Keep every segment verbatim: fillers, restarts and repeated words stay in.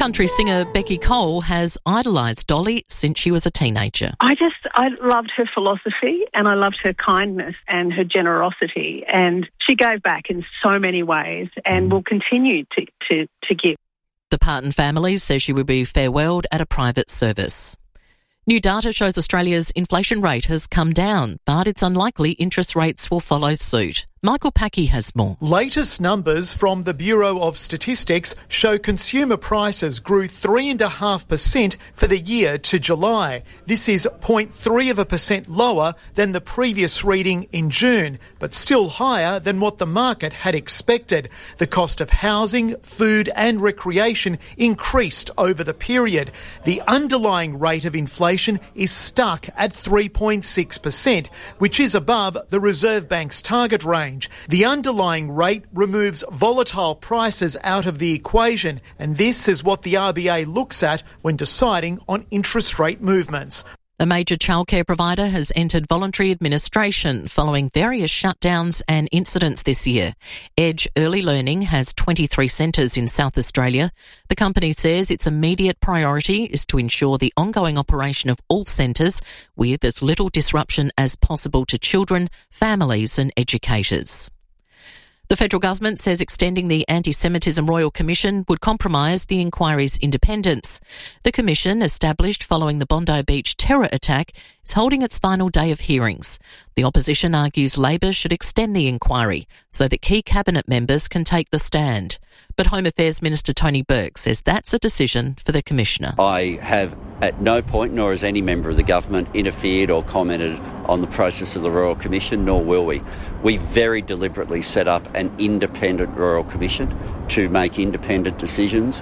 Country singer Becky Cole has idolised Dolly since she was a teenager. I just, I loved her philosophy and I loved her kindness and her generosity, and she gave back in so many ways and will continue to, to, to give. The Parton family says she will be farewelled at a private service. New data shows Australia's inflation rate has come down, but it's unlikely interest rates will follow suit. Michael Packey has more. Latest numbers from the Bureau of Statistics show consumer prices grew three point five percent for the year to July. This is zero point three of a percent lower than the previous reading in June, but still higher than what the market had expected. The cost of housing, food and recreation increased over the period. The underlying rate of inflation is stuck at three point six percent, which is above the Reserve Bank's target range. The underlying rate removes volatile prices out of the equation, and this is what the R B A looks at when deciding on interest rate movements. A major childcare provider has entered voluntary administration following various shutdowns and incidents this year. Edge Early Learning has twenty-three centres in South Australia. The company says its immediate priority is to ensure the ongoing operation of all centres with as little disruption as possible to children, families and educators. The federal government says extending the Anti-Semitism Royal Commission would compromise the inquiry's independence. The commission, established following the Bondi Beach terror attack, is holding its final day of hearings. The opposition argues Labor should extend the inquiry so that key cabinet members can take the stand. But Home Affairs Minister Tony Burke says that's a decision for the Commissioner. I have at no point, nor has any member of the government, interfered or commented on the process of the Royal Commission, nor will we. We very deliberately set up an independent Royal Commission to make independent decisions.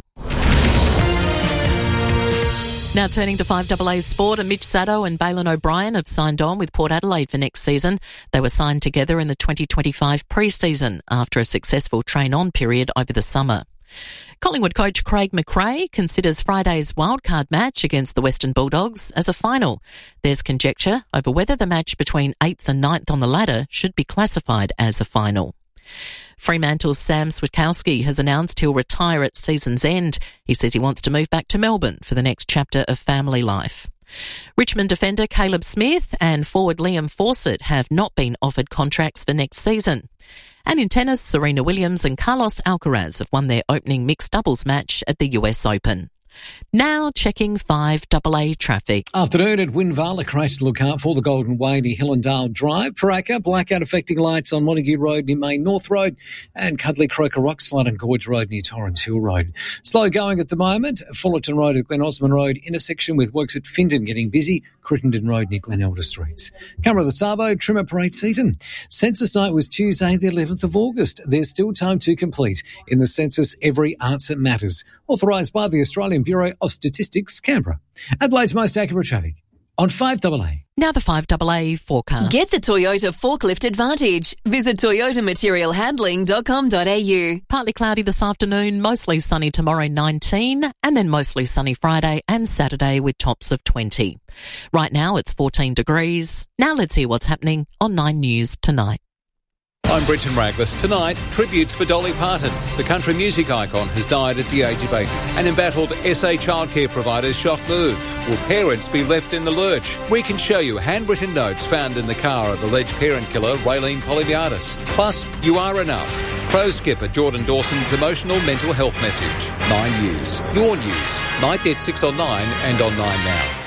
Now turning to five A A sport, and Mitch Sado and Bailyn O'Brien have signed on with Port Adelaide for next season. They were signed together in the twenty twenty-five pre-season after a successful train-on period over the summer. Collingwood coach Craig McRae considers Friday's wildcard match against the Western Bulldogs as a final. There's conjecture over whether the match between eighth and ninth on the ladder should be classified as a final. Fremantle's Sam Switkowski has announced he'll retire at season's end. He says he wants to move back to Melbourne for the next chapter of family life. Richmond defender Caleb Smith and forward Liam Fawcett have not been offered contracts for next season. And in tennis, Serena Williams and Carlos Alcaraz have won their opening mixed doubles match at the U S Open. Now checking five A A traffic. Afternoon at Windvala, crash to look out for the Golden Way near Hillendale Drive. Paraka, blackout affecting lights on Montague Road near Main North Road, and Cuddly Croker Rock Slide and Gorge Road near Torrens Hill Road. Slow going at the moment. Fullerton Road at Glen Osmond Road intersection with works at Findon getting busy. Crittenden Road near Glen Elder Streets. Camera of the Savo, Trimmer Parade Seaton. Census night was Tuesday the eleventh of August. There's still time to complete. In the census, every answer matters. Authorised by the Australian Bureau of Statistics, Canberra. Adelaide's most accurate traffic on five A A. Now the five A A forecast. Get the Toyota Forklift Advantage. Visit toyota material handling dot com dot a u. Partly cloudy this afternoon, mostly sunny tomorrow nineteen, and then mostly sunny Friday and Saturday with tops of twenty. Right now it's fourteen degrees. Now let's hear what's happening on Nine News tonight. I'm Brenton Raglas. Tonight, tributes for Dolly Parton. The country music icon has died at the age of eighty. An embattled S A childcare provider's shock move. Will parents be left in the lurch? We can show you handwritten notes found in the car of alleged parent killer Raylene Polyviadis. Plus, you are enough. Pro skipper Jordan Dawson's emotional mental health message. Nine News. Your news. Night at six on Nine and on Nine Now.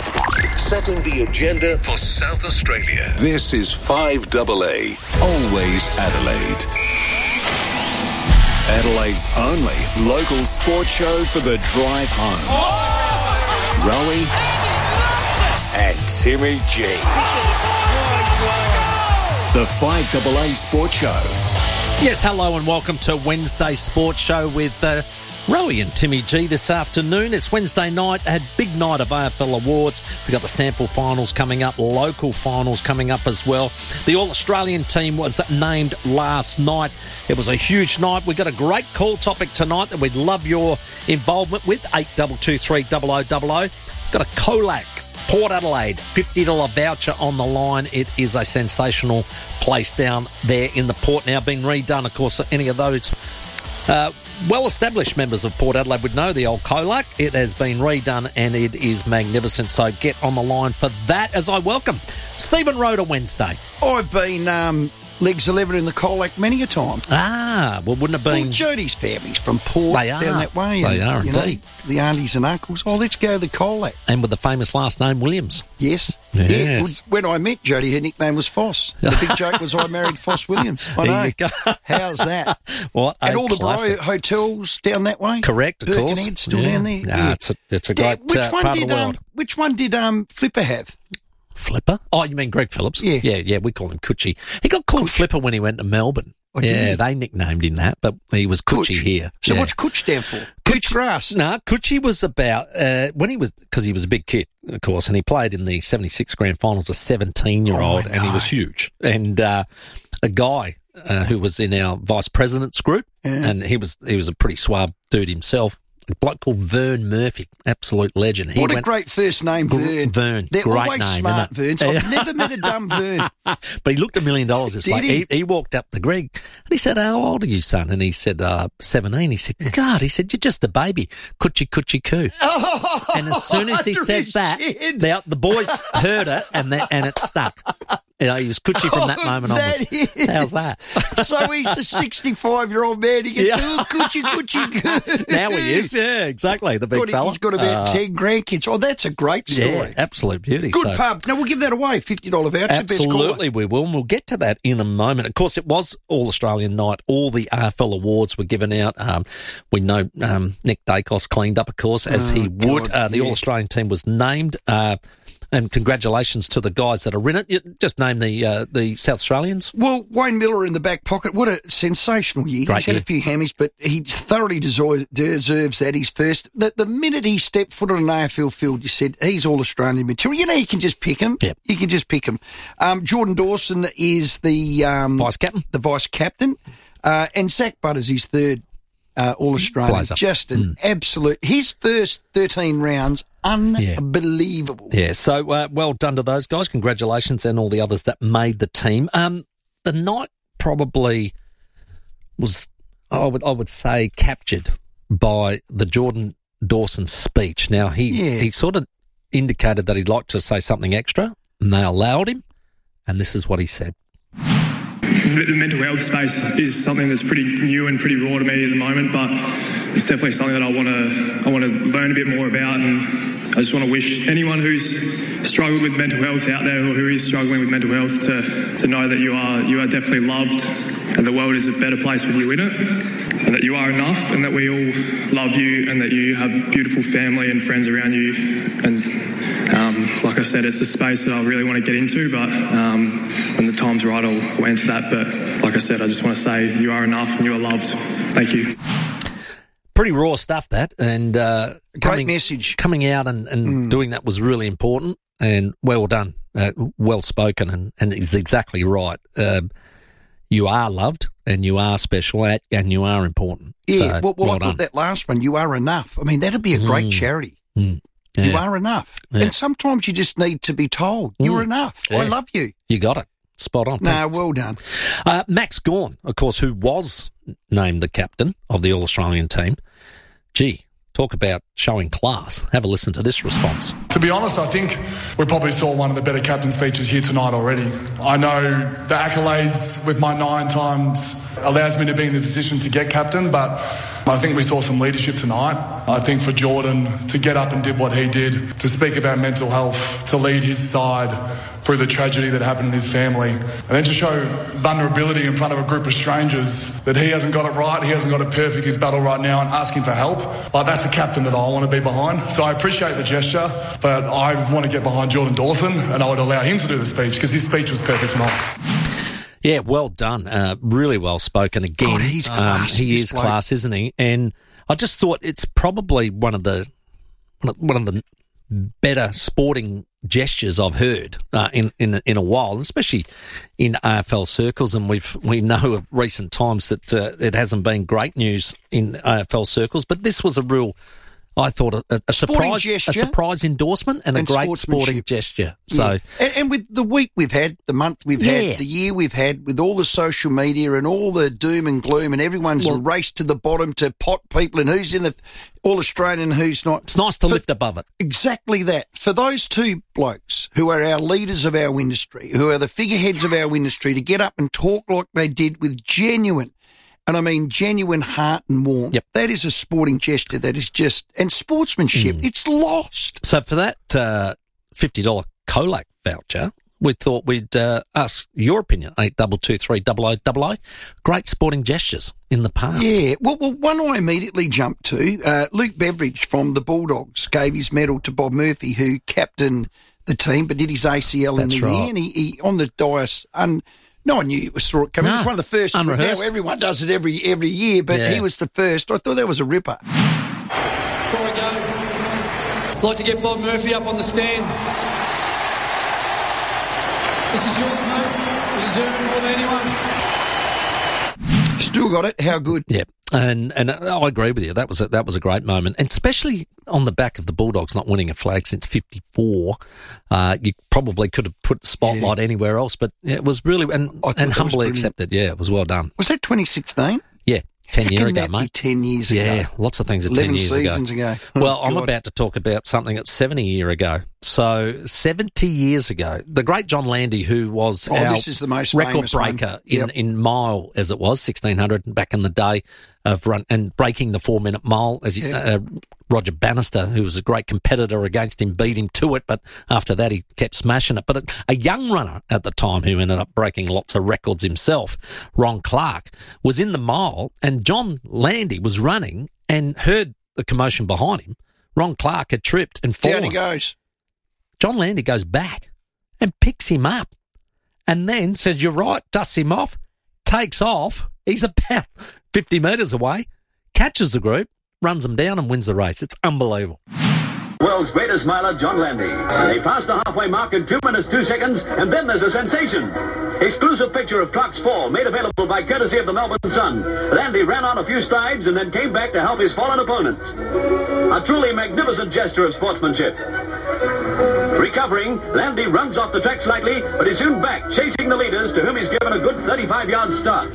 Setting the agenda for South Australia. This is five A A, always Adelaide. Adelaide's only local sports show for the drive home. Oh! Rowie and Timmy G. The five A A Sports Show. Yes, hello and welcome to Wednesday Sports Show with uh, Rowie and Timmy G this afternoon. It's Wednesday night, a big night of A F L awards. We've got the sample finals coming up, local finals coming up as well. The All-Australian team was named last night. It was a huge night. We've got a great call topic tonight that we'd love your involvement with, eight two two three double oh double oh. Got a Colac Port Adelaide fifty dollars voucher on the line. It is a sensational place down there in the port, now being redone. Of course, any of those Uh, well-established members of Port Adelaide would know the old Colac. It has been redone and it is magnificent. So get on the line for that as I welcome Stephen Roeder Wednesday. I've been um, legs eleven in the Colac many a time. Ah, well, wouldn't have been... Well, Jody's family's from Port They are. down that way. They and, are you indeed. Know, the aunties and uncles. Oh, let's go to the Colac. And with the famous last name, Williams. Yes. Yes. Yeah, well, when I met Jody, her nickname was Foss. The big joke was I married Foss Williams. I There know. you go. How's that? What a And all the classic. Bro hotels down that way. Correct, of course. Birkenhead's still Yeah. down there. Nah, Yeah. it's a, it's a Yeah, great which uh, one part did of the world. um, Which one did um Flipper have? Flipper? Oh, you mean Greg Phillips? Yeah. Yeah, yeah, we call him Coochie. He got called Flipper when he went to Melbourne. Oh, did yeah, he? they nicknamed him that, but he was Coochie Cooch. here. So yeah. what's Cooch stand for? Cooch grass. No, Coochie was about, uh, when he was, because he was a big kid, of course, and he played in the seventy-six grand finals, a seventeen-year-old, Oh, and he was huge. And uh, a guy uh, who was in our vice president's group, Yeah. and he was he was a pretty suave dude himself, a bloke called Vern Murphy, absolute legend. He What a went, great first name, Vern. Vern, They're great always name, smart, isn't Verns. it? I've never met a dumb Vern. But he looked a million dollars. This Did bloke. he? he? He walked up to Greg and he said, "How old are you, son?" And he said, uh, seventeen. He said, "God," he said, "you're just a baby. Coochie, coochie, coo." Oh, And as soon as he said that, shit. the, the boys heard it and the, and it stuck. You know, he was Coochie from that Oh, moment that onwards. is. How's that? So he's a sixty-five-year-old man. He gets, Yeah. oh, Coochie, Coochie, Coo. Now he is. Yeah, exactly. The big God, fella. he's got about Uh, ten grandkids. Oh, that's a great story. Yeah, absolute beauty. Good So- pub. Now, we'll give that away. fifty dollars voucher. Best caller. Absolutely, we will. And we'll get to that in a moment. Of course, it was All-Australian night. All the A F L awards were given out. Um, we know um, Nick Dacos cleaned up, of course, as Oh, he would. God, uh, the yeah. All-Australian team was named. Uh, and congratulations to the guys that are in it. You just name the uh, the South Australians. Well, Wayne Miller in the back pocket. What a sensational year. Great He's had year. a few hammies, but he thoroughly deserves, deserves that. He's first. The, the minute he stepped foot on an A F L field, you said, he's all Australian material. You know, you can just pick him. Yep. You can just pick him. Um, Jordan Dawson is the... Um, Vice captain. The vice captain. Uh, and Zach Butters is third uh, All-Australian. Blazer. Just an Mm. absolute... His first thirteen rounds, unbelievable. Yeah, so uh, well done to those guys. Congratulations and all the others that made the team. Um, the night probably was, I would I would say, captured by the Jordan Dawson speech. Now, he, Yeah. he sort of indicated that he'd like to say something extra, and they allowed him, and this is what he said. The mental health space is something that's pretty new and pretty raw to me at the moment, but it's definitely something that I want to I want to learn a bit more about, and I just want to wish anyone who's struggled with mental health out there, or who is struggling with mental health, to to know that you are you are definitely loved, and the world is a better place with you in it, and that you are enough, and that we all love you, and that you have beautiful family and friends around you. And um, like I said, it's a space that I really want to get into, but um, when the time's right, I'll, I'll enter that. But like I said, I just want to say you are enough and you are loved. Thank you. Pretty raw stuff, that, and uh, Great coming, message. coming out and, and Mm. doing that was really important, and well done, uh, well spoken, and, and it's exactly right. Um, you are loved, and you are special, and you are important. Yeah, So, well, well, well I done. thought that last one, you are enough. I mean, that'd be a great Mm. charity. Mm. You Yeah. are enough. Yeah. And sometimes you just need to be told, you're Mm. enough. Yeah. I love you. You got it. Spot on. No, Thanks. well done. Uh, Max Gawn, of course, who was named the captain of the All-Australian team. Gee, talk about showing class. Have a listen to this response. To be honest, I think we probably saw one of the better captain speeches here tonight already. I know the accolades with my nine times allows me to be in the position to get captain, but I think we saw some leadership tonight. I think for Jordan to get up and did what he did, to speak about mental health, to lead his side through the tragedy that happened in his family, and then to show vulnerability in front of a group of strangers that he hasn't got it right, he hasn't got it perfect, his battle right now, and asking for help. Like, that's a captain that I want to be behind. So I appreciate the gesture, but I want to get behind Jordan Dawson, and I would allow him to do the speech because his speech was perfect tonight. Yeah, well done. Uh, really well spoken again. God, he's class, Um, he this is bloke. class, isn't he? And I just thought it's probably one of the one of, one of the better sporting gestures I've heard uh, in in in a while, especially in A F L circles. And we've we know of recent times that uh, it hasn't been great news in A F L circles, but this was a real I thought a, a, a surprise, gesture. a surprise endorsement and, And a great sporting sportsmanship. gesture. So, Yeah. And, and with the week we've had, the month we've Yeah. had, the year we've had, with all the social media and all the doom and gloom, and everyone's Well- raced to the bottom to pot people and who's in the All Australian and who's not. it's nice to For- lift above it. Exactly that. For those two blokes who are our leaders of our industry, who are the figureheads of our industry, to get up and talk like they did with genuine, and I mean genuine heart and warmth, Yep. that is a sporting gesture that is just, and sportsmanship, it's lost. So for that uh, fifty dollars Colac voucher, we thought we'd uh, ask your opinion. Eight double two three double o double o. Great sporting gestures in the past. Yeah, well, well, one I immediately jumped to, uh, Luke Beveridge from the Bulldogs gave his medal to Bob Murphy, who captained the team but did his A C L in That's the right. year, and he, he on the dais, un, no one knew it was saw it coming. No, It was one of the first. Now unrehearsed. everyone does it every every year, but Yeah. he was the first. I thought that was a ripper. Before we go, I'd like to get Bob Murphy up on the stand. This is yours, mate. You deserve it more than anyone. Still got it. How good? Yeah, and and I agree with you. That was a, that was a great moment, and especially on the back of the Bulldogs not winning a flag since fifty-four. Uh, you probably could have put the spotlight anywhere else, but it was really and, I thought and that was humbly brilliant. accepted. Yeah, it was well done. Was that twenty sixteen? Yeah, ten years Can ago, that be mate. ten years ago? Yeah, lots of things are eleven ten years seasons ago. ago. Oh, Well, I'm God. about to talk about something that's seventy year ago. So seventy years ago, the great John Landy, who was Oh, our this is the most record famous one. breaker in, Yep. in mile, as it was, sixteen hundred back in the day of run and breaking the four minute mile. As you, uh, Roger Bannister, who was a great competitor against him, beat him to it, but after that he kept smashing it. But a, a young runner at the time who ended up breaking lots of records himself, Ron Clark, was in the mile, and John Landy was running and heard the commotion behind him. Ron Clark had tripped and fallen. Down he goes. John Landy goes back and picks him up and then says, "You're right," dusts him off, takes off. He's about fifty metres away, catches the group, runs them down and wins the race. It's unbelievable. World's greatest miler, John Landy. They passed the halfway mark in two minutes, two seconds, and then there's a sensation. Exclusive picture of Clark's fall, made available by courtesy of the Melbourne Sun. Landy ran on a few strides and then came back to help his fallen opponent. A truly magnificent gesture of sportsmanship. Recovering, Landy runs off the track slightly, but is soon back, chasing the leaders, to whom he's given a good thirty-five yard start.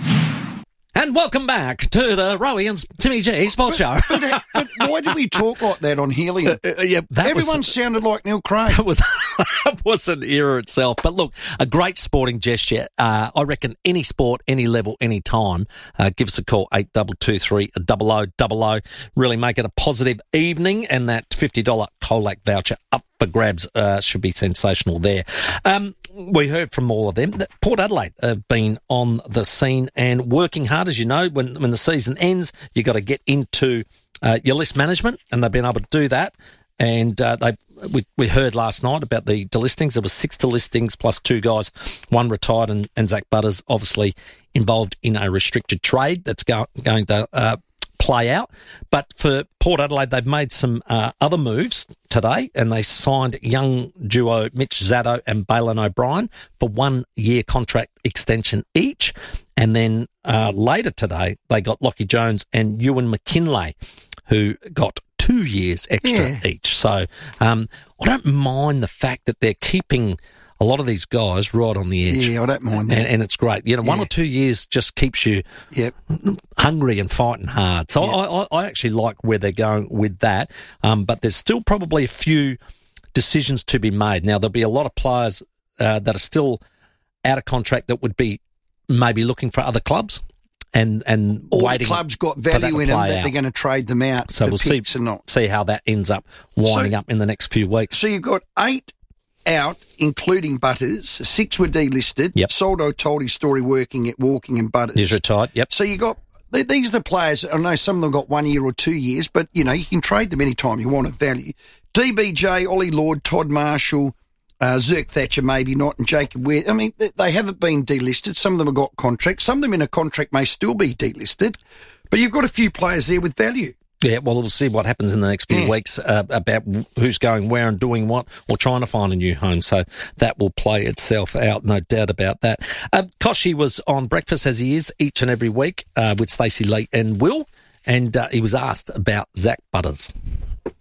And welcome back to the Rowie and Timmy G Sports Show. But, but why do we talk like that on Helium? Uh, uh, yeah, that Everyone was, sounded like Neil Craig. That was, that was an era itself. But look, a great sporting gesture. Uh, I reckon any sport, any level, any time, uh, give us a call, eight double two three double o double o. Really make it a positive evening, and that fifty dollars Colac voucher up for grabs uh, should be sensational there. Um, we heard from all of them that Port Adelaide have been on the scene and working hard. As you know, when, when the season ends, you've got to get into uh, your list management, and they've been able to do that. And uh, they we, we heard last night about the delistings. There were six delistings plus two guys, one retired, and, and Zach Butters obviously involved in a restricted trade that's go, going to uh, play out. But for Port Adelaide, they've made some uh, other moves today, and they signed young duo Mitch Zaddo and Balin O'Brien for one-year contract extension each. And then uh, later today, they got Lockie Jones and Ewan McKinlay, who got two years extra Yeah. each. So um, I don't mind the fact that they're keeping a lot of these guys right on the edge. Yeah, I don't mind that. And, and it's great. You know, one Yeah. or two years just keeps you Yep. hungry and fighting hard. So Yeah. I, I, I actually like where they're going with that. Um, but there's still probably a few decisions to be made. Now, there'll be a lot of players uh, that are still out of contract that would be maybe looking for other clubs. And and All waiting the clubs got for that value to in them play that out. they're going to trade them out. So the we'll see, picks and not. see how that ends up winding So- up in the next few weeks. So you've got eight out, including Butters. Six were delisted. Yep. Soldo told his story working at Walking and Butters. He's retired, yep. So you got th- these are the players. I know some of them got one year or two years, but you know you can trade them anytime you want at value. D B J, Ollie Lord, Todd Marshall, uh, Zirk Thatcher, maybe not, and Jacob Ware. I mean, they, they haven't been delisted. Some of them have got contracts. Some of them in a contract may still be delisted, but you've got a few players there with value. Yeah, well, we'll see what happens in the next few Yeah. weeks uh, about who's going where and doing what, or trying to find a new home. So that will play itself out, no doubt about that. Uh, Koshy was on breakfast, as he is each and every week, uh, with Stacey Lee and Will, and uh, he was asked about Zach Butters.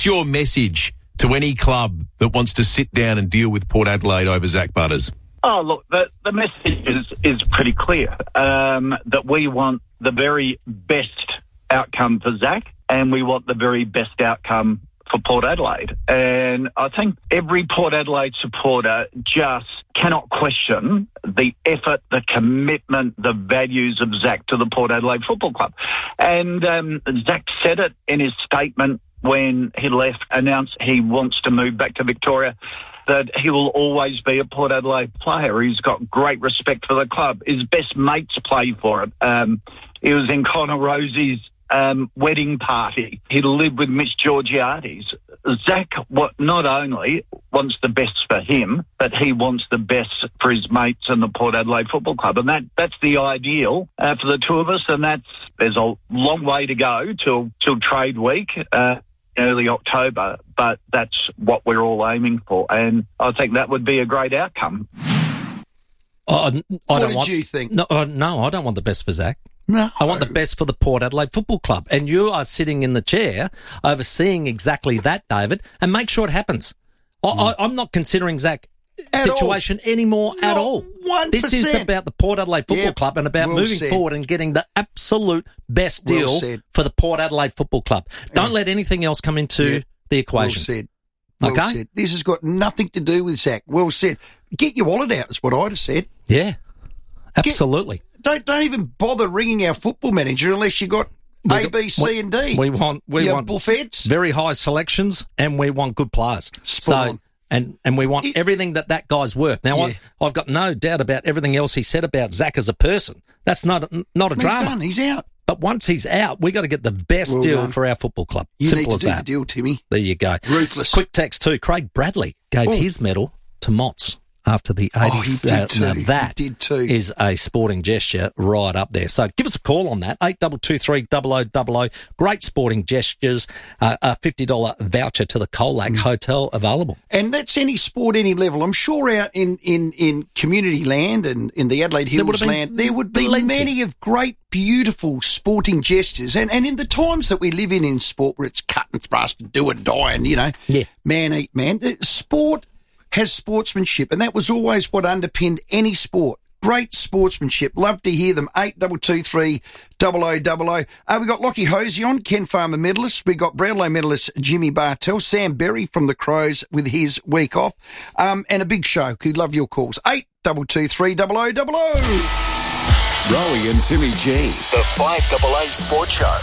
What's your message to any club that wants to sit down and deal with Port Adelaide over Zach Butters? Oh, look, the, the message is, is pretty clear, um, that we want the very best outcome for Zach, and we want the very best outcome for Port Adelaide. And I think every Port Adelaide supporter just cannot question the effort, the commitment, the values of Zach to the Port Adelaide Football Club. And um, Zach said it in his statement when he left, announced he wants to move back to Victoria, that he will always be a Port Adelaide player. He's got great respect for the club. His best mates play for it. Um, he was in Connor Rosie's um, wedding party. He lived with Mitch Georgiades. Zach what, not only wants the best for him, but he wants the best for his mates and the Port Adelaide Football Club. And that, that's the ideal uh, for the two of us. And that's there's a long way to go till, till trade week. Uh, early October, but that's what we're all aiming for, and I think that would be a great outcome. Oh, I what don't did want, you think? No, uh, no, I don't want the best for Zach. No. I want the best for the Port Adelaide Football Club, and you are sitting in the chair overseeing exactly that, David, and make sure it happens. I, Mm. I, I'm not considering Zach At situation all. anymore Not at all. one percent. This is about the Port Adelaide Football Yep. Club and about Well moving said. forward and getting the absolute best Well deal said. for the Port Adelaide Football Club. Don't let anything else come into Yeah. the Well equation. said. Well Okay? said. This has got nothing to do with Zach. Well said. Get your wallet out is what I'd have said. Yeah, absolutely. Don't don't even bother ringing our football manager unless you got We A, got- B, C, we- and D. We want we Your want buffets. very high selections, and we want good players. Spot so on. and and we want everything that that guy's worth. Now Yeah. I, I've got no doubt about everything else he said about Zach as a person. That's not a, not a He's drama. done. He's out. But once he's out, we got to get the best Well deal done. for our football club. You Simple need as to do that. the deal, Timmy. There you go. Ruthless. Quick text too. Craig Bradley gave Oh. his medal to Motts after the Oh, eighties. he did uh, too. now He that did too. is a sporting gesture right up there. So give us a call on that. eight two two three double oh double oh. Great sporting gestures. Uh, a fifty dollars voucher to the Colac Mm. Hotel available. And that's any sport, any level. I'm sure out in, in, in community land and in the Adelaide There would Hills have been land, there would be plenty. many of great, beautiful sporting gestures. And, and in the times that we live in in sport where it's cut and thrust and do and die and, you know, Yeah. man eat man, uh, sport has sportsmanship. And that was always what underpinned any sport. Great sportsmanship. Love to hear them. eight two two three double oh double oh. Uh, we got Lockie Hosey on, Ken Farmer medalist. We got Brownlow medalist Jimmy Bartell, Sam Berry from the Crows with his week off. Um, and a big show. We'd love your calls. eight two two three double oh double oh. Rowie and Timmy G, the five A A Sports Show.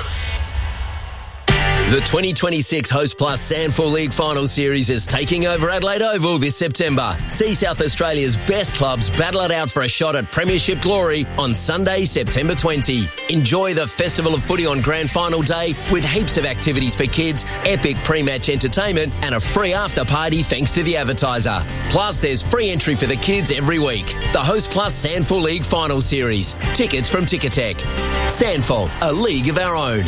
The twenty twenty-six Host Plus Sandford League Final Series is taking over Adelaide Oval this September. See South Australia's best clubs battle it out for a shot at premiership glory on Sunday, September twentieth. Enjoy the Festival of Footy on Grand Final Day with heaps of activities for kids, epic pre-match entertainment and a free after party thanks to the advertiser. Plus, there's free entry for the kids every week. The Host Plus Sandford League Final Series. Tickets from Ticketek. Sandford, a league of our own.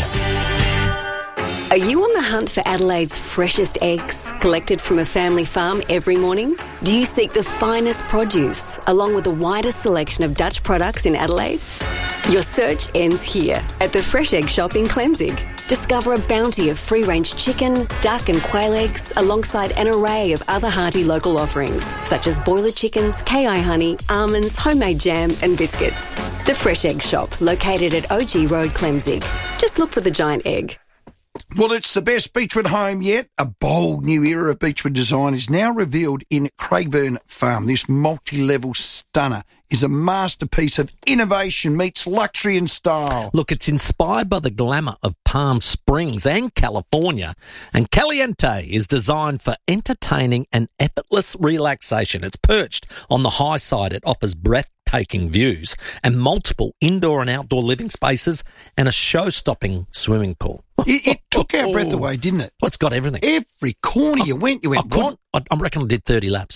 Are you on the hunt for Adelaide's freshest eggs, collected from a family farm every morning? Do you seek the finest produce, along with the widest selection of Dutch products in Adelaide? Your search ends here, at the Fresh Egg Shop in Clemzig. Discover a bounty of free-range chicken, duck and quail eggs, alongside an array of other hearty local offerings, such as boiler chickens, K I honey, almonds, homemade jam and biscuits. The Fresh Egg Shop, located at O G Road, Clemzig. Just look for the giant egg. Well, it's the best Beechwood home yet. A bold new era of Beechwood design is now revealed in Craigburn Farm. This multi-level stunner is a masterpiece of innovation meets luxury and style. Look, it's inspired by the glamour of Palm Springs and California, and Caliente is designed for entertaining and effortless relaxation. It's perched on the high side. It offers breathtaking views and multiple indoor and outdoor living spaces and a show-stopping swimming pool. It, it took our breath away, didn't it? Well, it's got everything. Every corner you went, you went, I, couldn't- I, I reckon I did thirty laps.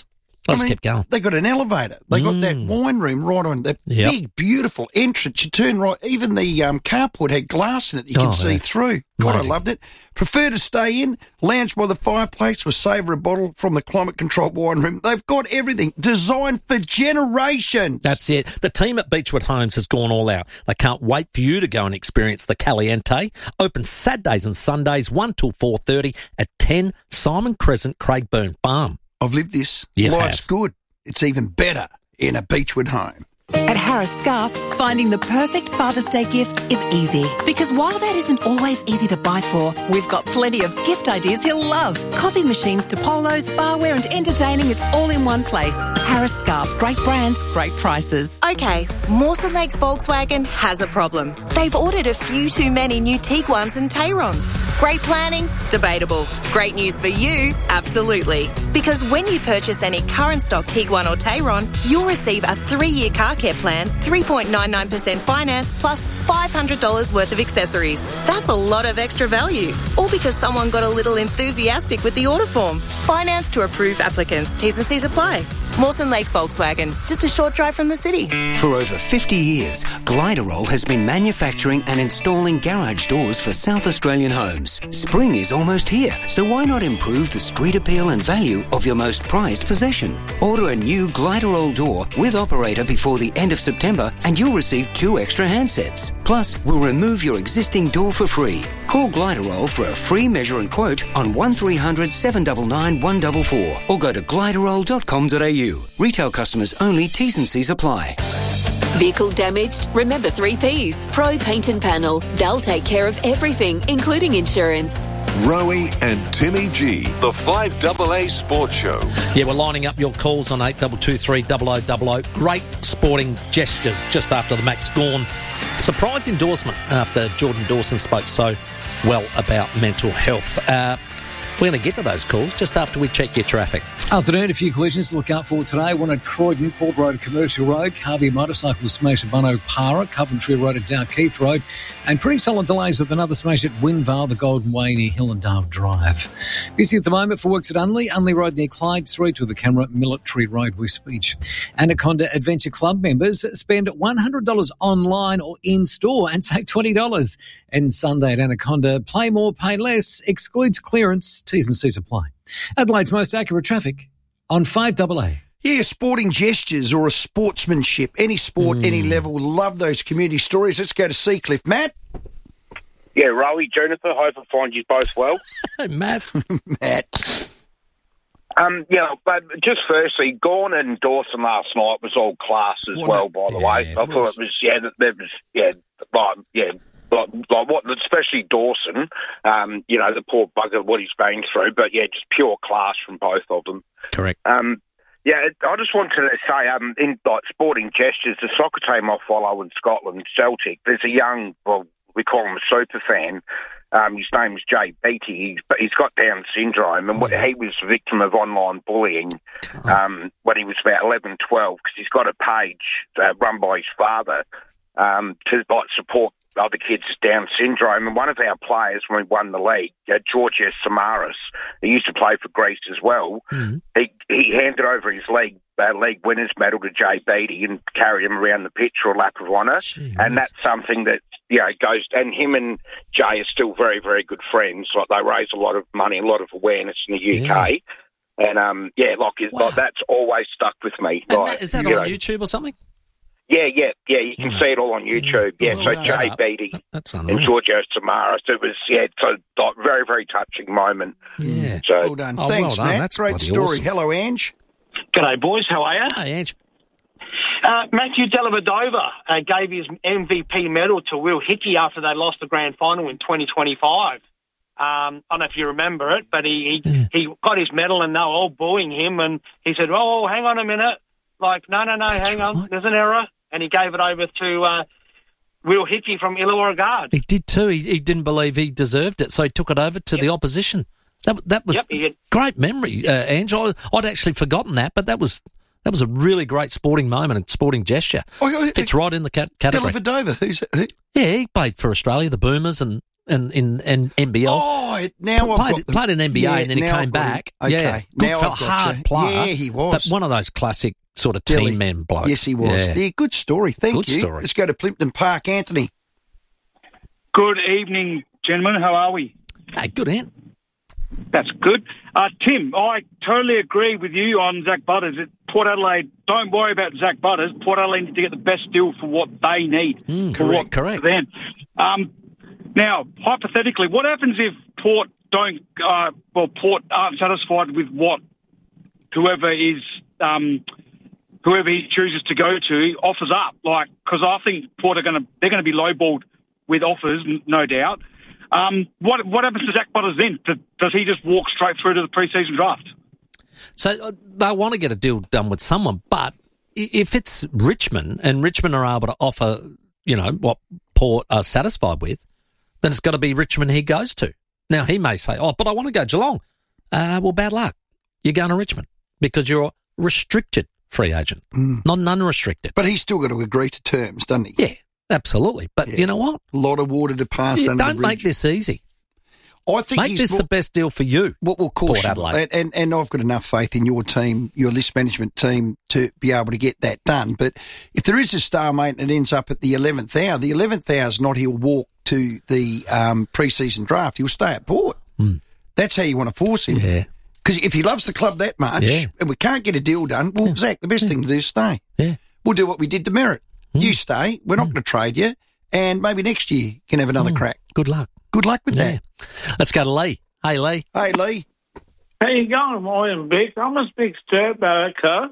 I just kept going. They got an elevator. They got Mm. that wine room right on that Yep. big, beautiful entrance. You turn right. Even the um, carport had glass in it that you Oh, could see yeah. through. God, Amazing. I loved it. Prefer to stay in, lounge by the fireplace, or savour a bottle from the climate-controlled wine room. They've got everything designed for generations. That's it. The team at Beechwood Homes has gone all out. They can't wait for you to go and experience the Caliente. Open Saturdays and Sundays, one till four thirty at ten Simon Crescent, Craigburn Farm. I've lived this. You Life's have. good. It's even better in a Beechwood home. At Harris Scarf, finding the perfect Father's Day gift is easy. Because while Dad isn't always easy to buy for, we've got plenty of gift ideas he'll love. Coffee machines to polos, barware and entertaining, it's all in one place. Harris Scarf, great brands, great prices. Okay, Mawson Lakes Volkswagen has a problem. They've ordered a few too many new Tiguans and Tayrons. Great planning? Debatable. Great news for you? Absolutely. Because when you purchase any current stock Tiguan or Tayron, you'll receive a three-year car care plan, three point nine nine percent finance, plus five hundred dollars worth of accessories. That's a lot of extra value. All because someone got a little enthusiastic with the order form. Finance to approved applicants. T's and C's apply. Mawson Lakes Volkswagen, just a short drive from the city. For over fifty years, Gliderol has been manufacturing and installing garage doors for South Australian homes. Spring is almost here, so why not improve the street appeal and value of your most prized possession? Order a new Gliderol door with operator before the end of September and you'll receive two extra handsets. Plus, we'll remove your existing door for free. Call Gliderol for a free measure and quote on one three hundred, seven nine nine, one four four or go to gliderol dot com dot a u. Retail customers only. T's and C's apply. Vehicle damaged? Remember three P's. Pro Paint and Panel. They'll take care of everything, including insurance. Rowie and Timmy G, the five double A Sports Show. Yeah, we're lining up your calls on eight two two three, zero zero zero zero. Great sporting gestures just after the Max Gawn surprise endorsement after Jordan Dawson spoke so well about mental health. Uh, we're going to get to those calls just after we check your traffic. Afternoon, a few collisions to look out for today. One at Croydon, Port Road, Commercial Road. Harvey motorcycle smash at Bunno Para, Coventry Road at Dalkeith Road. And pretty solid delays with another smash at Winvale, the Golden Way near Hillendale Drive. Busy at the moment for works at Unley, Unley Road near Clyde Street with the camera, Military Road, West Beach. Anaconda Adventure Club members spend one hundred dollars online or in-store and save twenty dollars. And Sunday at Anaconda, play more, pay less, excludes clearance, T's and C's apply. Adelaide's most accurate traffic on five double A. Yeah, sporting gestures or a sportsmanship, any sport, Mm. any level. Love those community stories. Let's go to Seacliff. Matt? Yeah, Rowie, Juniper, hope I find you both well. Hey, Matt. Matt. Um, yeah, but just firstly, Gawn and Dawson last night was all class as What well, a- by the yeah, way. it I thought was. it was, yeah, that there was, yeah, like, yeah, like, like what, especially Dawson, um, you know, the poor bugger, what he's been through, but yeah, just pure class from both of them. Correct. Um, yeah, I just wanted to say, um, in like sporting gestures, the soccer team I follow in Scotland, Celtic, there's a young, well, we call him a super fan. Um, his name is Jay Beattie. He's, he's got Down syndrome, and he was a victim of online bullying um, when he was about eleven, twelve, because he's got a page uh, run by his father um, to like support other kids with Down syndrome. And one of our players, when we won the league, uh, Georgios Samaras, he used to play for Greece as well, Mm-hmm. he, he handed over his league uh, league winners medal to Jay Beattie and carried him around the pitch for a lap of honour. And that's something that, you know, goes, and him and Jay are still very, very good friends. Like, they raise a lot of money, a lot of awareness in the U K. Yeah. And, um, yeah, like, it's, Wow. like, that's always stuck with me. And Like, that, is that you on know, YouTube or something? Yeah, yeah, yeah, you can Mm. see it all on YouTube. Yeah, Well, so well, Jay that- Beattie That's and unreal. Georgios Samaras, it was, yeah, so, like, very, very touching moment. Yeah. So, Well done. Oh, Thanks, well done. Matt. That's Great bloody story. awesome. Hello, Ange. G'day, boys. How are you? Hey, Ange. Uh, Matthew Dellavedova uh, gave his M V P medal to Will Hickey after they lost the grand final in twenty twenty-five. Um, I don't know if you remember it, but he he, Yeah. he got his medal and they were all booing him, and he said, "Oh, hang on a minute." Like, no, no, no, That's hang on. right. There's an error. And he gave it over to uh, Will Hickey from Illawarra Guard. He did too. He, he didn't believe he deserved it, so he took it over to Yep. the opposition. That that was Yep, he had- great memory, uh, Ange. I, I'd actually forgotten that, but that was that was a really great sporting moment and sporting gesture. Oh, oh, Fits right in the cat- category. Dellavedova, who's who? Yeah, he played for Australia, the Boomers, and in in, in N B L. Oh, now I've played, got the, played in N B A yeah, and then he now came I've got him. back. Okay, yeah, good now fella, I've got hard you. player. Yeah, he was. But one of those classic sort of Dilly. team men blokes. Yes, he was. Yeah. Yeah, good story. Thank Good you. story. Let's go to Plimpton Park, Anthony. Good evening, gentlemen. How are we? Hey, good, Ant. That's good. Uh, Tim, I totally agree with you on Zach Butters. At Port Adelaide, don't worry about Zach Butters. Port Adelaide need to get the best deal for what they need. Mm, for correct, what, correct. For them. Um, now, hypothetically, what happens if Port don't, uh, well, Port aren't satisfied with what whoever is, um, whoever he chooses to go to offers up? Like, because I think Port are going to, they're going to be lowballed with offers, no doubt. Um, what what happens to Zach Butters then? Does, does he just walk straight through to the pre-season draft? So uh, they want to get a deal done with someone, but i- if it's Richmond and Richmond are able to offer, you know, what Port are satisfied with, then it's got to be Richmond he goes to. Now, he may say, oh, but I want to go Geelong. Uh, well, bad luck. You're going to Richmond because you're a restricted free agent, Mm. not an unrestricted. But he's still got to agree to terms, doesn't he? Yeah, absolutely. But you know what? A lot of water to pass You under don't the bridge. make this easy. I think Make he's this more- the best deal for you. What will Port cause you, Adelaide. and, and, and I've got enough faith in your team, your list management team, to be able to get that done. But if there is a stalemate and it ends up at the eleventh hour, the eleventh hour is not he'll walk to the um, pre-season draft. He'll stay at Port. Mm. That's how you want to force him. Yeah. Because if he loves the club that much Yeah. and we can't get a deal done, well, Zach, the best thing to do is stay. Yeah. We'll do what we did to Merritt. You stay. We're not going to trade you. And maybe next year you can have another crack. Good luck. Good luck with Yeah. Let's go to Lee. Hey, Lee. that. Hey, Lee. How you going, William Vic? I'm a big Sturt Barracker.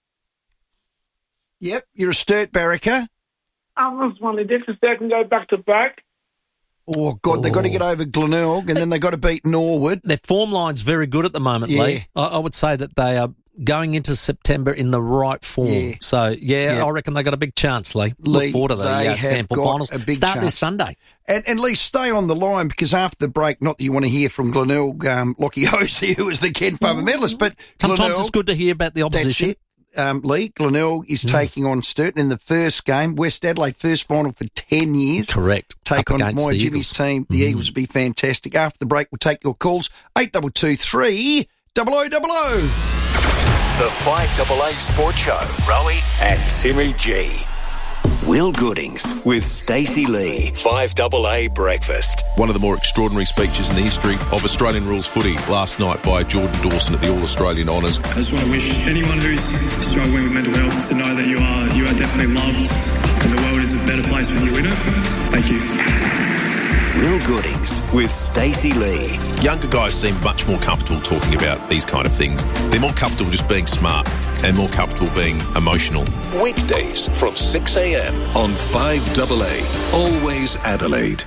Yep, you're a Sturt Barracker. I'm just wondering if they can go back to back. Oh, God, they've got to get over Glenelg and then they've got to beat Norwood. Their form line's very good at the moment, Yeah. Lee. I, I would say that they are going into September in the right form. Yeah. So, yeah, Yeah. I reckon they got a big chance, Lee. Lee, Look forward to the they uh, have sample got finals. a big Start chance. this Sunday. And, and Lee, stay on the line because after the break, not that you want to hear from Glenelg, um, Lockie Hosey, who was the Ken Farmer medalist, but Sometimes Glenelg, it's good to hear about the opposition. That's it. Um, Lee, Glenelg is Mm. taking on Sturton in the first game. West Adelaide, first final for ten years. Correct. Take Up on against my the Jimmy's Eagles. team. The Mm. Eagles will be fantastic. After the break, we'll take your calls. eight two two three, double oh double oh. The five A A Sports Show. Rowie and Timmy G. Will Goodings with Stacey Lee. five A A Breakfast. One of the more extraordinary speeches in the history of Australian rules footy last night by Jordan Dawson at the All-Australian Honours. I just want to wish anyone who's struggling with mental health to know that you are you are definitely loved and the world is a better place when you're in it. Thank you. Will Goodings with Stacey Lee. Younger guys seem much more comfortable talking about these kind of things. They're more comfortable just being smart and more comfortable being emotional. Weekdays from six a.m. on five A A. Always Adelaide.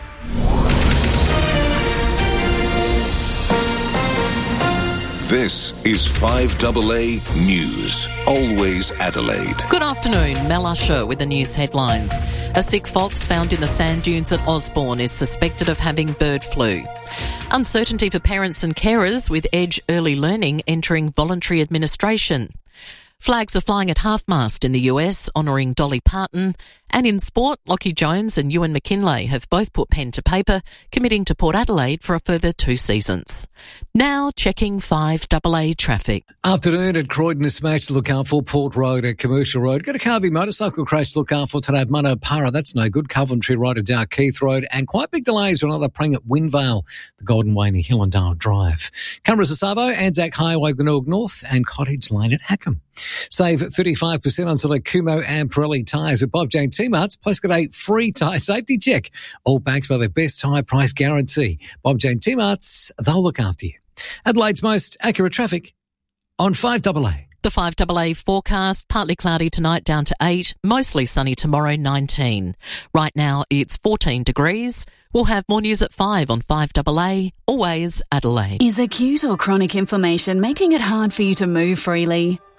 This is five A A News. Always Adelaide. Good afternoon, Mel Usher with the news headlines. A sick fox found in the sand dunes at Osborne is suspected of having bird flu. Uncertainty for parents and carers with Edge Early Learning entering voluntary administration. Flags are flying at half-mast in the U S, honouring Dolly Parton. And in sport, Lockie Jones and Ewan McKinlay have both put pen to paper, committing to Port Adelaide for a further two seasons. Now checking five A A traffic. Afternoon at Croydon, a smash to look out for. Port Road at Commercial Road. Got a Carvey motorcycle crash to look out for today at Manapara. That's no good. Coventry Road at Dalkeith Road. And quite big delays on another prang at Windvale, the Golden Waney Hill and Dale Drive. Cameras at Savo, Anzac Highway, Glenelg North and Cottage Lane at Hackham. Save thirty-five percent on select Kumo and Pirelli tyres at Bob Jane T-Marts. Plus get a free tyre safety check. All backed by their best tyre price guarantee. Bob Jane T-Marts, they'll look after you. Adelaide's most accurate traffic on five A A. The five A A forecast, partly cloudy tonight down to eight, mostly sunny tomorrow nineteen. Right now it's fourteen degrees. We'll have more news at five on five A A, always Adelaide. Is acute or chronic inflammation making it hard for you to move freely?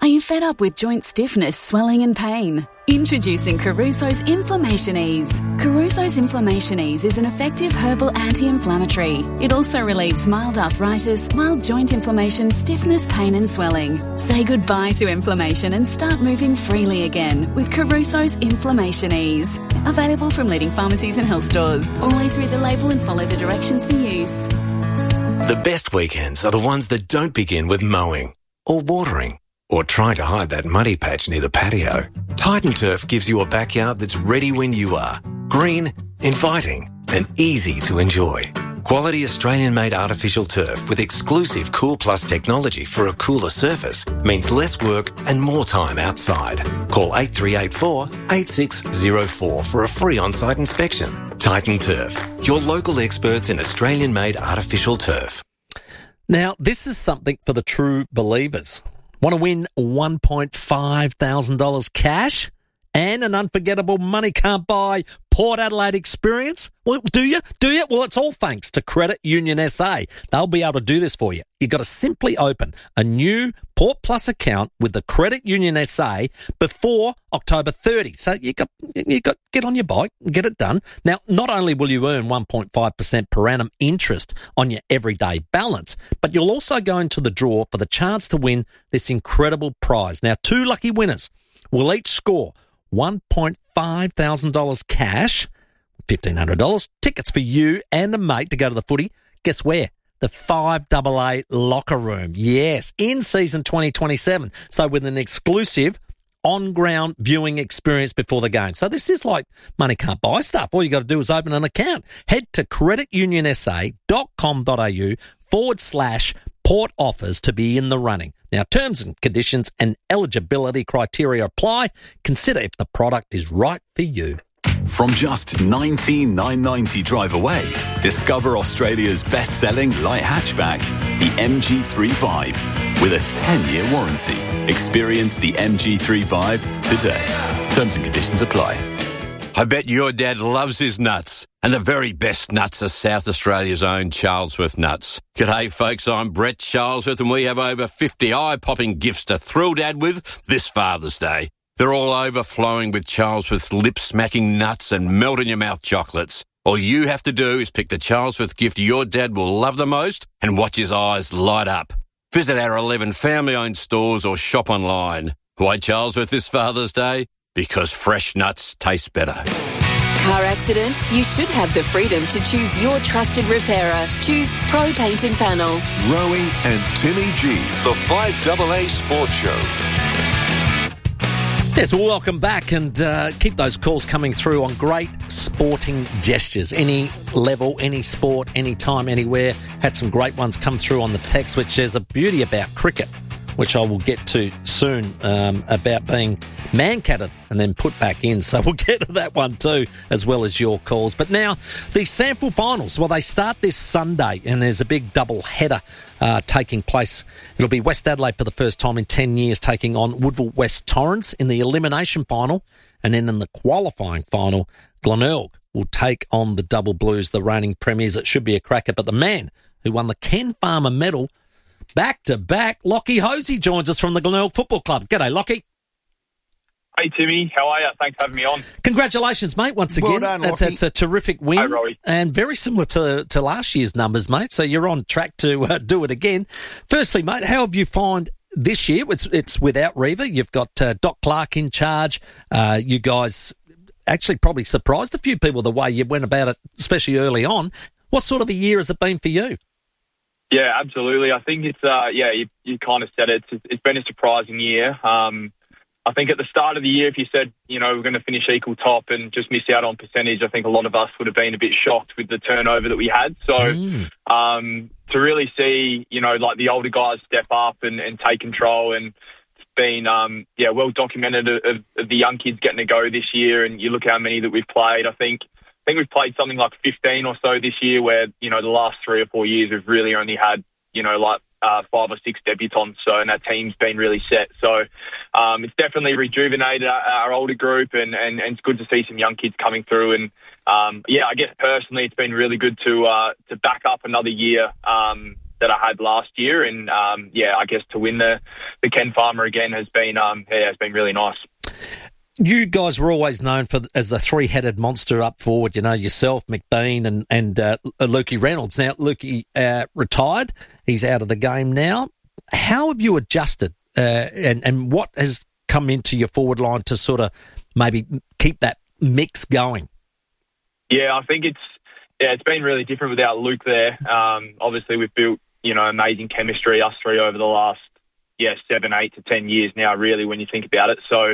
Are you fed up with joint stiffness, swelling and pain? Introducing Caruso's Inflammation Ease. Caruso's Inflammation Ease is an effective herbal anti-inflammatory. It also relieves mild arthritis, mild joint inflammation, stiffness, pain and swelling. Say goodbye to inflammation and start moving freely again with Caruso's Inflammation Ease. Available from leading pharmacies and health stores. Always read the label and follow the directions for use. The best weekends are the ones that don't begin with mowing or watering or trying to hide that muddy patch near the patio. Titan Turf gives you a backyard that's ready when you are. Green, inviting, and easy to enjoy. Quality Australian-made artificial turf with exclusive Cool Plus technology for a cooler surface means less work and more time outside. Call eight three eight four, eight six zero four for a free on-site inspection. Titan Turf, your local experts in Australian-made artificial turf. Now, this is something for the true believers. Want to win one point five thousand dollars cash and an unforgettable money can't buy Port Adelaide experience? Well, do you? Do you? Well, it's all thanks to Credit Union S A. They'll be able to do this for you. You've got to simply open a new Port Plus account with the Credit Union S A before October thirtieth. So you got you got get on your bike and get it done. Now, not only will you earn one point five percent per annum interest on your everyday balance, but you'll also go into the draw for the chance to win this incredible prize. Now, two lucky winners will each score one point five thousand dollars cash, fifteen hundred dollars, tickets for you and a mate to go to the footy. Guess where? The five A A locker room. Yes, in season twenty twenty-seven. So with an exclusive on-ground viewing experience before the game. So this is like money can't buy stuff. All you got to do is open an account. Head to creditunionsa.com.au forward slash Port offers to be in the running. Now, terms and conditions and eligibility criteria apply. Consider if the product is right for you. From just nineteen thousand nine hundred ninety dollars drive away, discover Australia's best-selling light hatchback, the M G thirty-five, with a ten-year warranty. Experience the M G thirty-five today. Terms and conditions apply. I bet your dad loves his nuts. And the very best nuts are South Australia's own Charlesworth nuts. G'day, folks. I'm Brett Charlesworth, and we have over fifty eye-popping gifts to thrill Dad with this Father's Day. They're all overflowing with Charlesworth's lip-smacking nuts and melt-in-your-mouth chocolates. All you have to do is pick the Charlesworth gift your dad will love the most and watch his eyes light up. Visit our eleven family-owned stores or shop online. Why Charlesworth this Father's Day? Because fresh nuts taste better. Car accident? You should have the freedom to choose your trusted repairer. Choose Pro Paint and Panel. Rowie and Timmy G, the five A A Sports Show. Yes, well, welcome back, and uh, keep those calls coming through on great sporting gestures. Any level, any sport, any time, anywhere. Had some great ones come through on the text, which there's a beauty about cricket, which I will get to soon, um, about being man-catted and then put back in. So we'll get to that one too, as well as your calls. But now, the sample finals, well, they start this Sunday, and there's a big double header uh, taking place. It'll be West Adelaide for the first time in ten years taking on Woodville West Torrens in the elimination final, and then in the qualifying final, Glenelg will take on the Double Blues, the reigning premiers. It should be a cracker, but the man who won the Ken Farmer medal back-to-back, Lockie Hosey joins us from the Glenelg Football Club. G'day, Lockie. Hey, Timmy. How are you? Thanks for having me on. Congratulations, mate, once again. Well done, that's, Lockie. that's a terrific win. Hey, Rowie. And very similar to, to last year's numbers, mate, so you're on track to uh, do it again. Firstly, mate, how have you found this year? It's, it's without Reva. You've got uh, Doc Clark in charge. Uh, you guys actually probably surprised a few people the way you went about it, especially early on. What sort of a year has it been for you? Yeah, absolutely. I think it's, uh, yeah, you, you kind of said it. It's, it's been a surprising year. Um, I think at the start of the year, if you said, you know, we're going to finish equal top and just miss out on percentage, I think a lot of us would have been a bit shocked with the turnover that we had. So mm. um, to really see, you know, like the older guys step up and, and take control, and it's been, um, yeah, well documented of, of the young kids getting to go this year. And you look how many that we've played. I think I think we've played something like fifteen or so this year, where, you know, the last three or four years we've really only had, you know, like uh, five or six debutants. So, and our team's been really set. So um, it's definitely rejuvenated our, our older group, and, and, and it's good to see some young kids coming through. And um, yeah, I guess personally it's been really good to uh, to back up another year um, that I had last year. And um, yeah, I guess to win the, the Ken Farmer again has been um, yeah, has been really nice. You guys were always known for as the three-headed monster up forward. You know, yourself, McBean, and and uh, Lukey Reynolds. Now, Lukey uh, retired; he's out of the game now. How have you adjusted, uh, and and what has come into your forward line to sort of maybe keep that mix going? Yeah, I think it's yeah, it's been really different without Luke there. Um, obviously, we've built you know amazing chemistry, us three, over the last yeah seven, eight to ten years now. Really, when you think about it, so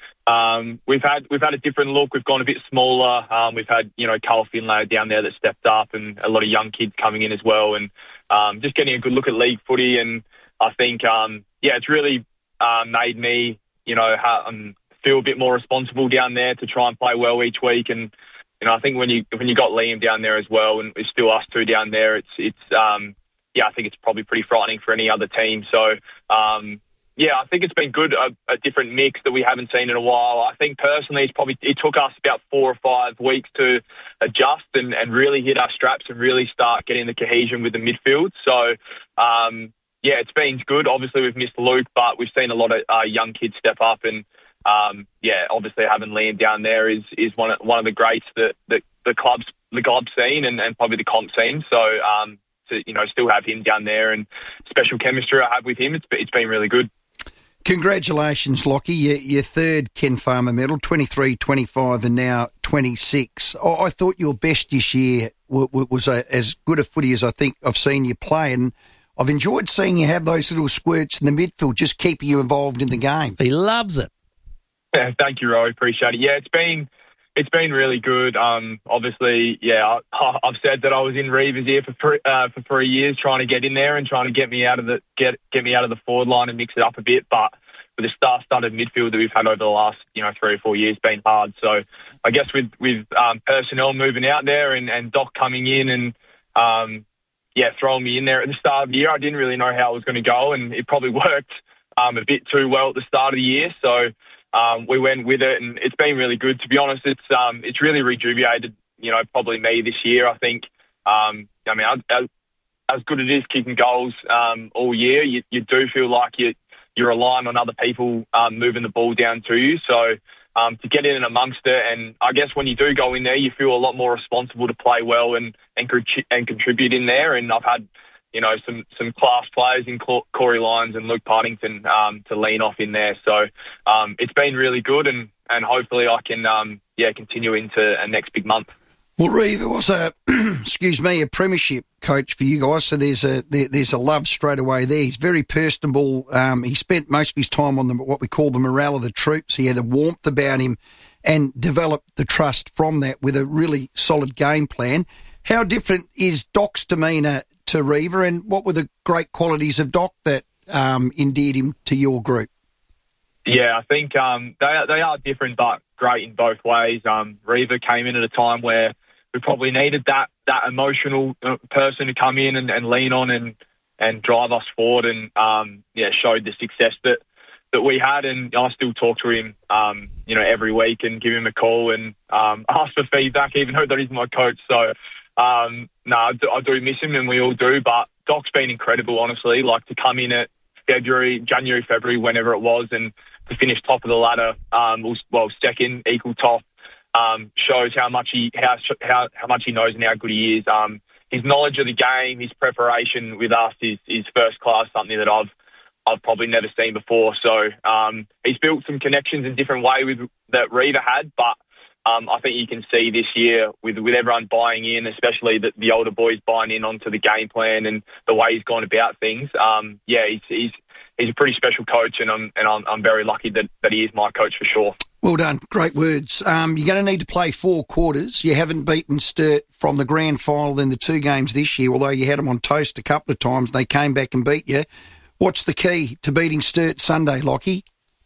um, we've had we've had a different look. We've gone a bit smaller. Um, we've had you know Carl Finlay down there that stepped up, and a lot of young kids coming in as well, and um, just getting a good look at league footy. And I think um, yeah, it's really uh, made me you know ha- um, feel a bit more responsible down there to try and play well each week. And you know, I think when you when you got Liam down there as well, and it's still us two down there, it's it's um, yeah, I think it's probably pretty frightening for any other team. So um, yeah, I think it's been good, a, a different mix that we haven't seen in a while. I think personally, it's probably it took us about four or five weeks to adjust and, and really hit our straps and really start getting the cohesion with the midfield. So um, yeah, it's been good. Obviously, we've missed Luke, but we've seen a lot of uh, young kids step up and. Um, yeah, obviously having Liam down there is, is one of one of the greats that, that the club's the club's seen and, and probably the comp scene. So um, to you know still have him down there and special chemistry I have with him, it's it's been really good. Congratulations, Lockie. Your, your third Ken Farmer medal, twenty-three, twenty-five and now twenty-six. I, I thought your best this year w- w- was a, as good a footy as I think I've seen you play, and I've enjoyed seeing you have those little squirts in the midfield, just keeping you involved in the game. He loves it. Yeah, thank you, Roy. Appreciate it. Yeah, it's been it's been really good. Um, obviously, yeah, I, I've said that I was in Reeves' ear for three, uh, for three years, trying to get in there and trying to get me out of the get get me out of the forward line and mix it up a bit. But with the star-studded midfield that we've had over the last you know three or four years, been hard. So I guess with with um, personnel moving out there and, and Doc coming in and um, yeah, throwing me in there at the start of the year, I didn't really know how it was going to go, and it probably worked um, a bit too well at the start of the year. So. Um, we went with it, and it's been really good. To be honest, it's um, it's really rejuvenated, you know, probably me this year. I think, um, I mean, as, as good as it is kicking goals um, all year, you, you do feel like you, you're relying on other people um, moving the ball down to you. So um, to get in amongst it, and I guess when you do go in there, you feel a lot more responsible to play well and and, and contribute in there. And I've had, you know, some, some class players in Corey Lyons and Luke Partington um, to lean off in there. So um, it's been really good, and, and hopefully I can, um, yeah, continue into a next big month. Well, Reeve, it was a, excuse me, a premiership coach for you guys, so there's a there, there's a love straight away there. He's very personable. Um, he spent most of his time on the, what we call the morale of the troops. He had a warmth about him and developed the trust from that with a really solid game plan. How different is Doc's demeanour to Reaver, and what were the great qualities of Doc that um, endeared him to your group? Yeah, I think um, they, are, they are different, but great in both ways. Um, Reaver came in at a time where we probably needed that that emotional person to come in and, and lean on and, and drive us forward, and um, yeah, showed the success that, that we had. And I still talk to him, um, you know, every week and give him a call and um, ask for feedback, even though that he's my coach. So. Um, no, I do, I do miss him, and we all do, but Doc's been incredible, honestly. Like, to come in at February, January, February, whenever it was, and to finish top of the ladder, um, well, second, equal top, um, shows how much he how, how how much he knows and how good he is. Um, his knowledge of the game, his preparation with us is, is first class, something that I've I've probably never seen before. So um, he's built some connections in different way with that Reaver had, but Um, I think you can see this year with with everyone buying in, especially the, the older boys buying in onto the game plan and the way he's gone about things. Um, yeah, he's, he's he's a pretty special coach, and I'm and I'm, I'm very lucky that, that he is my coach for sure. Well done, great words. Um, you're going to need to play four quarters. You haven't beaten Sturt from the grand final in the two games this year, although you had them on toast a couple of times. They came back and beat you. What's the key to beating Sturt Sunday, Lockie?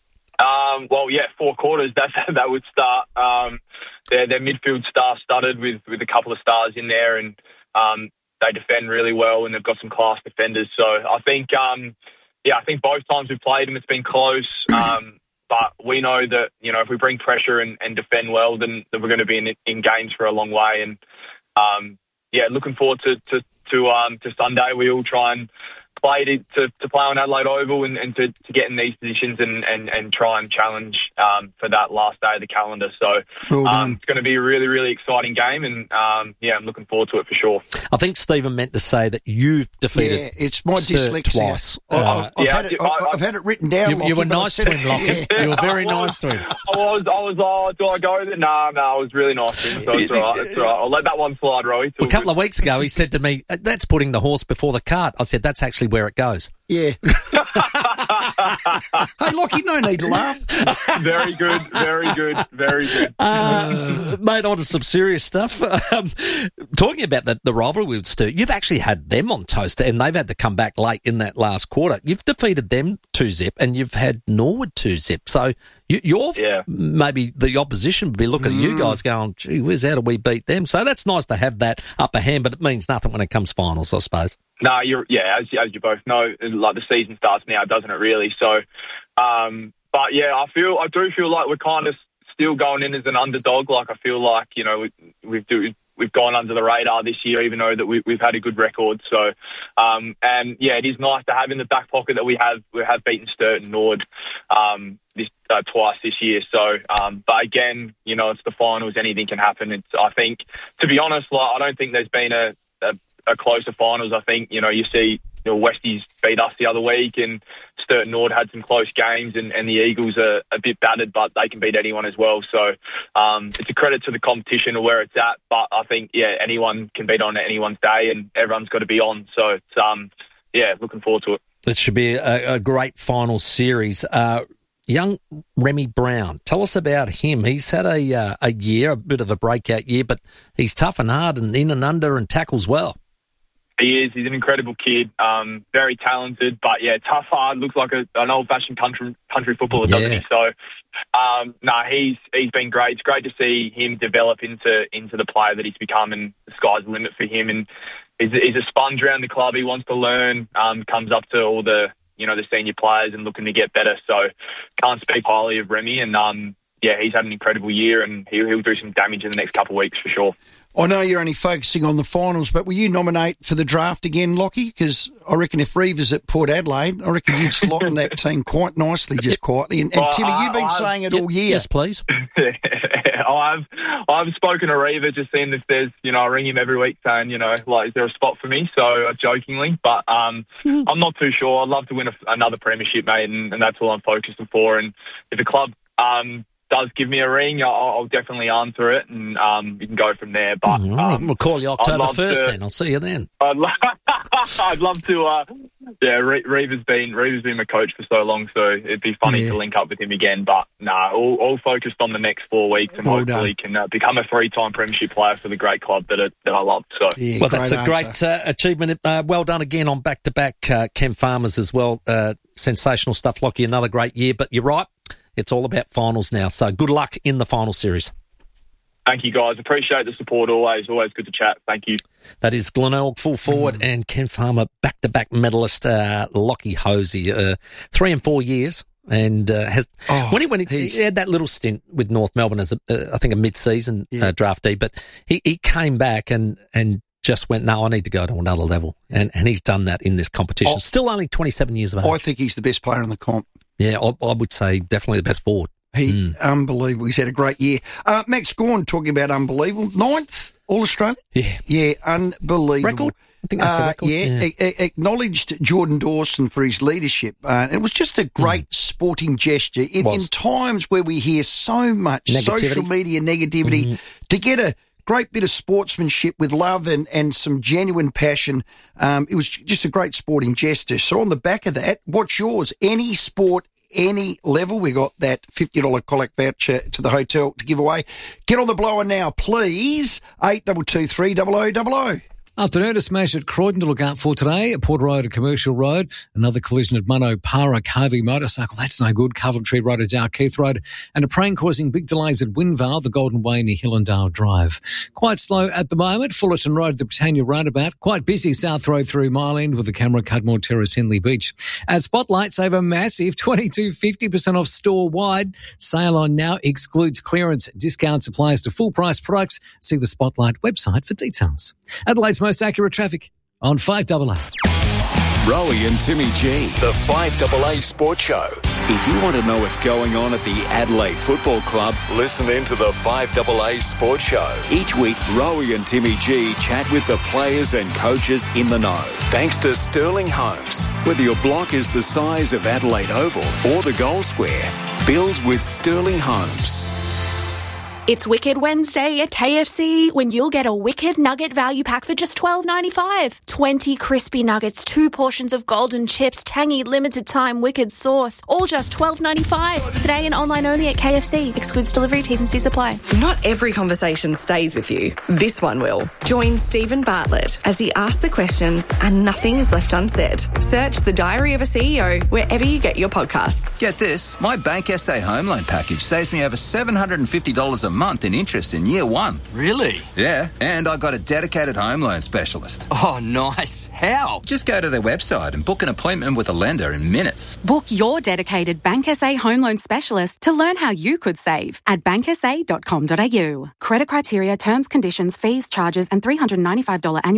Um, well, yeah, four quarters, that, that would start. Um, their, their midfield star-studded with, with a couple of stars in there, and um, they defend really well, and they've got some class defenders. So I think, um, yeah, I think both times we've played them, it's been close. Um, but we know that, you know, if we bring pressure and, and defend well, then, then we're going to be in, in games for a long way. And, um, yeah, looking forward to, to, to um, to Sunday. We all try and play to, to, to play on Adelaide Oval and, and to, to get in these positions and, and, and try and challenge um, for that last day of the calendar. So well um, it's going to be a really, really exciting game, and um, yeah, I'm looking forward to it for sure. I think Stephen meant to say that you've defeated Yeah, it's my Sturt dyslexia. twice. I- I've, Uh, I've yeah, had it, I- I've, I've had it written down. You- you Lockie, were but I nice said to it- him, Lockie. yeah. You were very I was- nice to him. I was, I was, oh, do I go there? No, no, I was really nice to him, so it's all right. It's all right. I'll let that one slide, Roy. It's all A couple good. of weeks ago, he said to me, "That's putting the horse before the cart." I said, "That's actually where it goes." Yeah. Hey, Lockie, no need to laugh. Very good, very good, very good. Uh, mate, on to some serious stuff. Um, talking about the, the rivalry with Sturt, you've actually had them on toast, and they've had to come back late in that last quarter. You've defeated them two zip, and you've had Norwood two zip. So you, you're Yeah. maybe the opposition would be looking at you guys going, "Gee whiz, how do we beat them?" So that's nice to have that upper hand, but it means nothing when it comes finals, I suppose. No, you're yeah, as as you both know, like the season starts now, doesn't it? Really. So, um, but yeah, I feel I do feel like we're kind of still going in as an underdog. Like I feel like you know we, we've do. We've gone under the radar this year, even though that we, we've had a good record. So, um, and yeah, it is nice to have in the back pocket that we have we have beaten Sturt and Nord um, this uh, twice this year. So, um, but again, you know, it's the finals; anything can happen. It's I think, to be honest, like I don't think there's been a, a, a closer finals. I think you know you see. You know, Westies beat us the other week, and Sturt and Nord had some close games, and, and the Eagles are a bit battered, but they can beat anyone as well. So um, it's a credit to the competition or where it's at. But I think, yeah, anyone can beat on anyone's day, and everyone's got to be on. So it's um, yeah, looking forward to it. It should be a, a great final series. Uh, young Remy Brown, tell us about him. He's had a uh, a year, a bit of a breakout year, but he's tough and hard and in and under and tackles well. He is. He's an incredible kid. Um, very talented, but yeah, tough, hard. Looks like a, an old-fashioned country country footballer, doesn't Yeah. he? So, um, no, nah, he's he's been great. It's great to see him develop into into the player that he's become, and the sky's the limit for him. And he's, he's a sponge around the club. He wants to learn. Um, comes up to all the you know the senior players and looking to get better. So, can't speak highly of Remy. And um, yeah, he's had an incredible year, and he'll, he'll do some damage in the next couple of weeks for sure. I know you're only focusing on the finals, but will you nominate for the draft again, Lockie? Because I reckon if Reeves at Port Adelaide, I reckon you'd slot in that team quite nicely, just quietly. And, and Well, Timmy, I- you've been I've- saying it y- all year. Yes, please. I've I've spoken to Reeva, just seeing if there's you know I ring him every week saying you know like is there a spot for me? So uh, jokingly, but um, I'm not too sure. I'd love to win a, another premiership, mate, and, and that's all I'm focusing for. And if the club um does give me a ring, I'll, I'll definitely answer it, and um, you can go from there. But Mhm. um, We'll call you I'd October love first to- then. I'll see you then. I'd, lo- I'd love to. Uh, yeah, Re- Reeva's been Reeva's been my coach for so long, so it'd be funny Yeah. to link up with him again. But nah, all, all focused on the next four weeks, and Well hopefully can uh, become a three-time premiership player for the great club that it, that I love. So Yeah, Well, that's a answer. great uh, achievement. Uh, well done again on back-to-back uh, Chem Farmers as well. Uh, sensational stuff, Lockie. Another great year. But you're right, it's all about finals now. So good luck in the final series. thank you guys, appreciate the support always. Always good to chat. Thank you. That is Glenelg full forward Mm. and Ken Farmer back-to-back medalist uh, Lockie Hosey, uh, three and four years. And uh, has Oh, when he when he, he's- he had that little stint with North Melbourne as a, uh, I think a mid-season Yeah. uh, draftee, but he, he came back and and just went, no, I need to go to another level, and and he's done that in this competition. Oh. Still only twenty-seven years of age. I think he's the best player in the comp. Yeah, I, I would say definitely the best forward. He Mm. unbelievable. He's had a great year. Uh, Max Gawn talking about unbelievable. Ninth All Australia. Yeah, Yeah, unbelievable. record. I think that's a Uh, record. yeah, a- a- acknowledged Jordan Dawson for his leadership. Uh, it was just a great sporting gesture in, Was. in times where we hear so much Negativity. social media negativity. To get a great bit of sportsmanship with love and, and some genuine passion, um, it was just a great sporting gesture. So on the back of that, what's yours? Any sport, any level, we got that fifty dollars collect voucher to the hotel to give away. Get on the blower now, please. eight two two three double oh double oh. Afternoon, a smash at Croydon to look out for today. At Port Road, a Commercial Road. Another collision at Munno Para, Covey Motorcycle. That's no good. Coventry Road at Dalkeith Road. And a train causing big delays at Winvale, the Golden Way near Hillendale Drive. Quite slow at the moment. Fullerton Road, the Britannia Roundabout. Quite busy South Road through Mile End with the camera Cudmore Terrace, Henley Beach. At Spotlight, save a massive twenty-two fifty percent off store-wide. Sale on now excludes clearance. Discounts applies to full-price products. See the Spotlight website for details. Adelaide's most accurate traffic. on five double A. Rowie and Timmy G, the five double A Sports Show. If you want to know what's going on at the Adelaide Football Club, listen in to the five double A Sports Show. Each week, Rowie and Timmy G chat with the players and coaches in the know. Thanks to Sterling Homes. Whether your block is the size of Adelaide Oval or the Gold Square, build with Sterling Homes. It's Wicked Wednesday at K F C when you'll get a Wicked Nugget value pack for just twelve ninety-five. twenty crispy nuggets, two portions of golden chips, tangy limited time Wicked sauce, all just twelve ninety-five. Today and online only at K F C. Excludes delivery, T's and C's apply. Not every conversation stays with you. This one will. Join Stephen Bartlett as he asks the questions and nothing is left unsaid. Search The Diary of a C E O wherever you get your podcasts. Get this, my Bank S A home loan package saves me over seven hundred fifty dollars a month in interest in year one. Really? Yeah, and I got a dedicated home loan specialist. Oh, nice. How? Just go to their website and book an appointment with a lender in minutes. Book your dedicated Bank S A home loan specialist to learn how you could save at bank s a dot com dot a u. Credit criteria, terms, conditions, fees, charges and three hundred ninety-five dollars annual